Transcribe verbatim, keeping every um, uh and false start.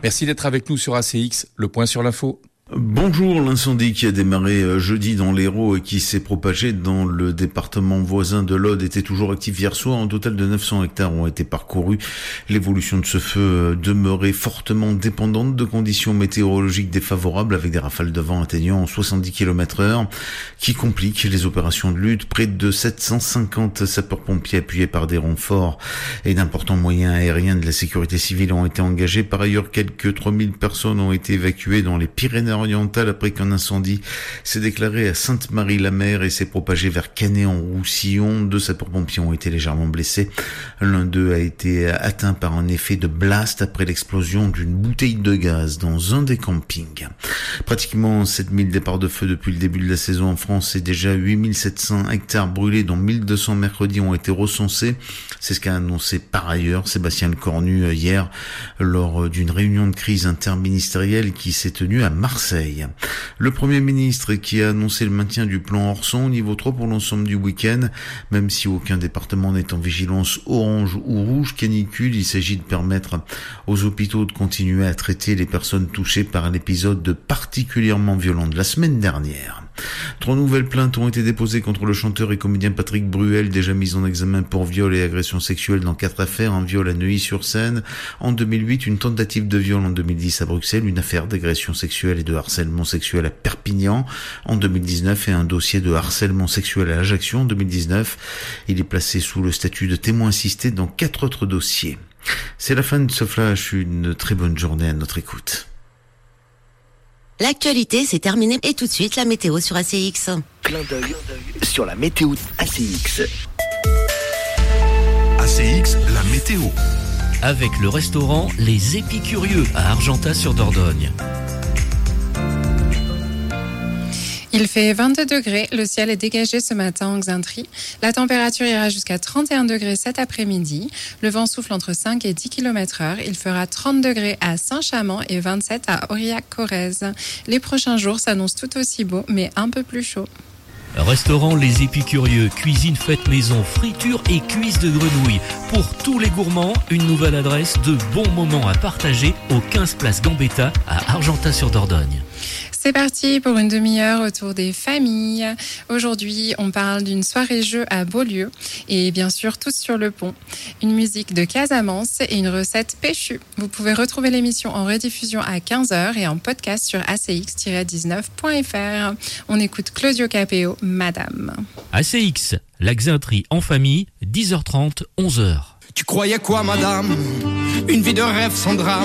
Merci d'être avec nous sur A C X, le point sur l'info. Bonjour, l'incendie qui a démarré jeudi dans l'Hérault et qui s'est propagé dans le département voisin de l'Aude était toujours actif hier soir. Un total de neuf cents hectares ont été parcourus. L'évolution de ce feu demeurait fortement dépendante de conditions météorologiques défavorables avec des rafales de vent atteignant soixante-dix kilomètres heure qui compliquent les opérations de lutte. Près de sept cent cinquante sapeurs-pompiers appuyés par des renforts et d'importants moyens aériens de la sécurité civile ont été engagés. Par ailleurs, quelques trois mille personnes ont été évacuées dans les Pyrénées orientale après qu'un incendie s'est déclaré à Sainte-Marie-la-Mer et s'est propagé vers Canet-en-Roussillon. Deux sapeurs-pompiers ont été légèrement blessés. L'un d'eux a été atteint par un effet de blast après l'explosion d'une bouteille de gaz dans un des campings. Pratiquement sept mille départs de feu depuis le début de la saison en France et déjà huit mille sept cents hectares brûlés dont mille deux cents mercredis ont été recensés. C'est ce qu'a annoncé par ailleurs Sébastien Lecornu hier lors d'une réunion de crise interministérielle qui s'est tenue à Marseille. Le Premier ministre qui a annoncé le maintien du plan Orson au niveau trois pour l'ensemble du week-end, même si aucun département n'est en vigilance orange ou rouge canicule, il s'agit de permettre aux hôpitaux de continuer à traiter les personnes touchées par l'épisode particulièrement violent de la semaine dernière. Trois nouvelles plaintes ont été déposées contre le chanteur et comédien Patrick Bruel, déjà mis en examen pour viol et agression sexuelle dans quatre affaires, un viol à Neuilly-sur-Seine en deux mille huit, une tentative de viol en deux mille dix à Bruxelles, une affaire d'agression sexuelle et de harcèlement sexuel à Perpignan en deux mille dix-neuf et un dossier de harcèlement sexuel à Ajaccio en deux mille dix-neuf. Il est placé sous le statut de témoin assisté dans quatre autres dossiers. C'est la fin de ce flash, une très bonne journée à notre écoute. L'actualité, c'est terminé. Et tout de suite, la météo sur A C X. Clin d'œil sur la météo A C X. A C X, la météo. Avec le restaurant Les Épicurieux à Argentat-sur-Dordogne. Il fait vingt-deux degrés, le ciel est dégagé ce matin en Xaintrie. La température ira jusqu'à trente et un degrés cet après-midi. Le vent souffle entre cinq et dix kilomètres heure. Il fera trente degrés à Saint-Chamond et vingt-sept à Aurillac-Corrèze. Les prochains jours s'annoncent tout aussi beaux, mais un peu plus chauds. Restaurant Les Épicurieux, cuisine faite maison, friture et cuisse de grenouille. Pour tous les gourmands, une nouvelle adresse de bons moments à partager au quinze place Gambetta à Argentat-sur-Dordogne. C'est parti pour une demi-heure autour des familles. Aujourd'hui, on parle d'une soirée-jeu à Beaulieu et bien sûr tous sur le pont. Une musique de Casamance et une recette péchue. Vous pouvez retrouver l'émission en rediffusion à quinze heures et en podcast sur a c x tiret dix-neuf point f r. On écoute Claudio Capéo, Madame. A C X, la Xaintrie en famille, dix heures trente, onze heures. Tu croyais quoi, madame? Une vie de rêve sans drame.